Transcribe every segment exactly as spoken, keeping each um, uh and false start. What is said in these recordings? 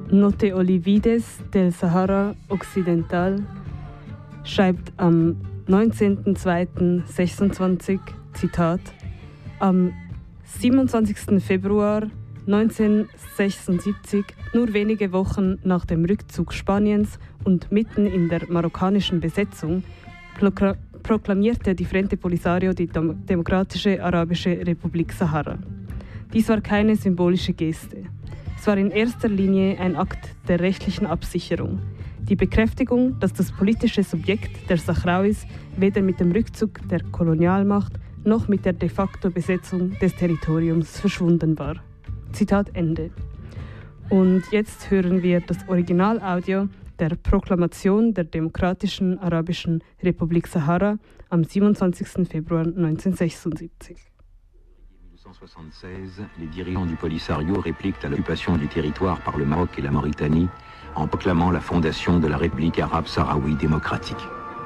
No te olvides del Sahara Occidental schreibt am neunzehnten zweiten sechsundzwanzig, Zitat, am siebenundzwanzigsten Februar neunzehnhundertsechsundsiebzig, nur wenige Wochen nach dem Rückzug Spaniens und mitten in der marokkanischen Besetzung, prokla- proklamierte die Frente Polisario die Dem- Demokratische Arabische Republik Sahara. Dies war keine symbolische Geste. Es war in erster Linie ein Akt der rechtlichen Absicherung. Die Bekräftigung, dass das politische Subjekt der Sahrauis weder mit dem Rückzug der Kolonialmacht noch mit der de facto Besetzung des Territoriums verschwunden war. Zitat Ende. Und jetzt hören wir das Originalaudio der Proklamation der Demokratischen Arabischen Republik Sahara am siebenundzwanzigsten Februar neunzehnhundertsechsundsiebzig. mille neuf cent soixante-seize, les dirigeants du Polisario répliquent à l'occupation du territoire par le Maroc et la Mauritanie en proclamant la fondation de la République arabe sahraoui démocratique.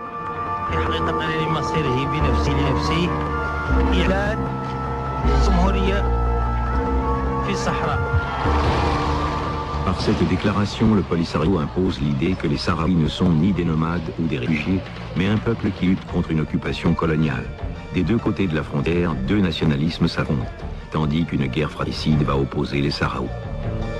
Par cette déclaration, le Polisario impose l'idée que les Sahraouis ne sont ni des nomades ou des réfugiés, mais un peuple qui lutte contre une occupation coloniale. Des deux côtés de la frontière, deux nationalismes s'affrontent, tandis qu'une guerre fratricide va opposer les Sahraouis.